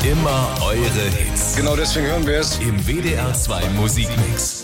Immer eure Hits. Genau deswegen hören wir es Im WDR 2 Musikmix.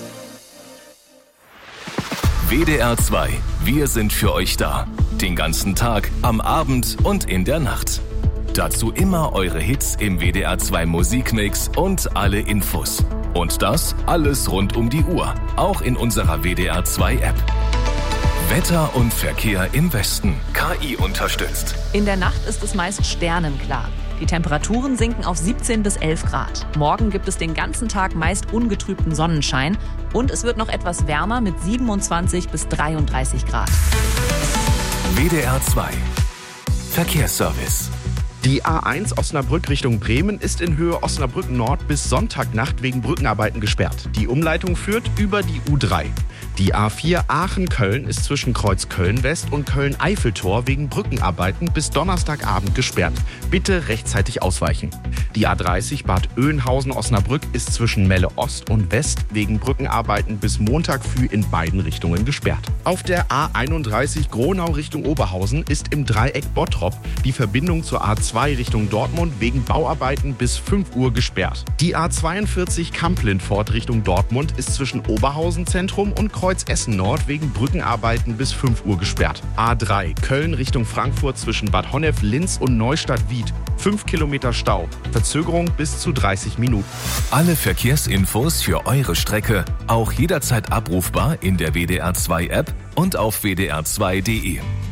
WDR 2, wir sind für euch da. Den ganzen Tag, am Abend und in der Nacht. Dazu immer eure Hits im WDR 2 Musikmix und alle Infos. Und das alles rund um die Uhr, auch in unserer WDR 2 App. Wetter und Verkehr im Westen. KI unterstützt. In der Nacht ist es meist sternenklar. Die Temperaturen sinken auf 17 bis 11 Grad. Morgen gibt es den ganzen Tag meist ungetrübten Sonnenschein. Und es wird noch etwas wärmer mit 27 bis 33 Grad. WDR 2 Verkehrsservice. Die A1 Osnabrück Richtung Bremen ist in Höhe Osnabrück Nord bis Sonntagnacht wegen Brückenarbeiten gesperrt. Die Umleitung führt über die U3. Die A4 Aachen-Köln ist zwischen Kreuz Köln-West und Köln-Eiffeltor wegen Brückenarbeiten bis Donnerstagabend gesperrt. Bitte rechtzeitig ausweichen. Die A30 Bad Oeynhausen-Osnabrück ist zwischen Melle Ost und West wegen Brückenarbeiten bis Montag früh in beiden Richtungen gesperrt. Auf der A31 Gronau Richtung Oberhausen ist im Dreieck Bottrop die Verbindung zur A2 Richtung Dortmund wegen Bauarbeiten bis 5 Uhr gesperrt. Die A42 Kamp-Lindfort Richtung Dortmund ist zwischen Oberhausen Zentrum und Kreuz Essen Nord wegen Brückenarbeiten bis 5 Uhr gesperrt. A3 Köln Richtung Frankfurt zwischen Bad Honnef, Linz und Neustadt-Wied. 5 Kilometer Stau. Verzögerung bis zu 30 Minuten. Alle Verkehrsinfos für eure Strecke auch jederzeit abrufbar in der WDR 2 App und auf wdr2.de.